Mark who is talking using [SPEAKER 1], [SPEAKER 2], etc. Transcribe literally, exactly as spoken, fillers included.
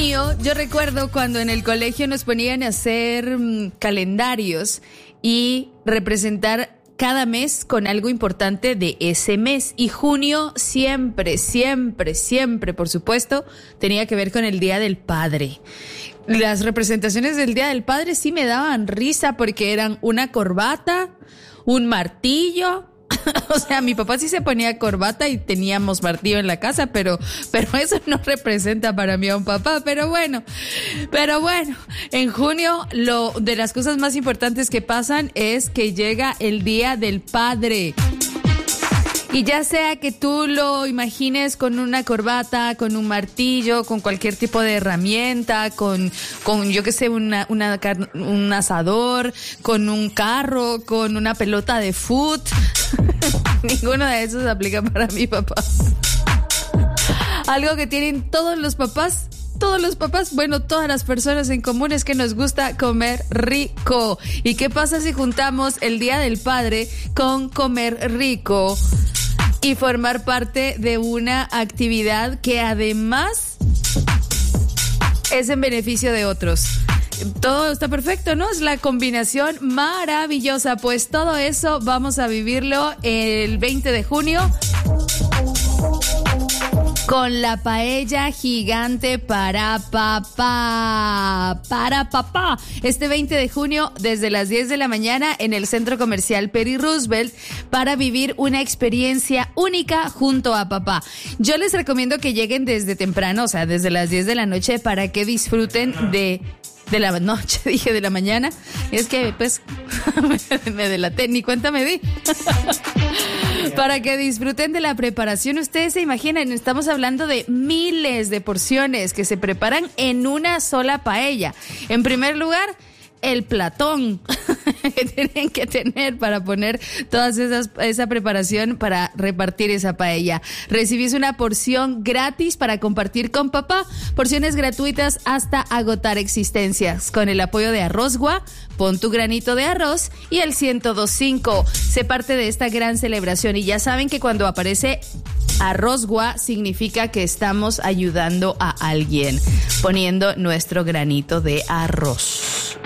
[SPEAKER 1] junio, yo recuerdo cuando en el colegio nos ponían a hacer um, calendarios y representar cada mes con algo importante de ese mes. Y junio siempre, siempre, siempre, por supuesto, tenía que ver con el Día del Padre. Las representaciones del Día del Padre sí me daban risa porque eran una corbata, un martillo. O sea, mi papá sí se ponía corbata y teníamos martillo en la casa, pero, pero eso no representa para mí a un papá. Pero bueno, pero bueno, en junio lo de las cosas más importantes que pasan es que llega el Día del Padre. Y ya sea que tú lo imagines con una corbata, con un martillo, con cualquier tipo de herramienta, con, con yo qué sé, una, una, un asador, con un carro, con una pelota de fútbol. Ninguno de esos aplica para mi papá. Algo que tienen todos los papás, todos los papás, bueno, todas las personas en común es que nos gusta comer rico. ¿Y qué pasa si juntamos el Día del Padre con comer rico y formar parte de una actividad que además es en beneficio de otros? Todo está perfecto, ¿no? Es la combinación maravillosa. Pues todo eso vamos a vivirlo el veinte de junio con la paella gigante para papá. Para papá. Este veinte de junio, desde las diez de la mañana, en el Centro Comercial Peri Roosevelt, para vivir una experiencia única junto a papá. Yo les recomiendo que lleguen desde temprano, o sea, desde las diez de la noche, para que disfruten de... De la noche, dije de la mañana. Es que, pues, me delaté, ni cuenta me di. Para que disfruten de la preparación. Ustedes se imaginan, estamos hablando de miles de porciones que se preparan en una sola paella. En primer lugar, el platón que tienen que tener para poner todas esas, esa preparación para repartir esa paella. Recibís una porción gratis para compartir con papá, porciones gratuitas hasta agotar existencias. Con el apoyo de Arrozgua, pon tu granito de arroz y el ciento dos punto cinco. Sé parte de esta gran celebración y ya saben que cuando aparece Arrozgua significa que estamos ayudando a alguien, poniendo nuestro granito de arroz.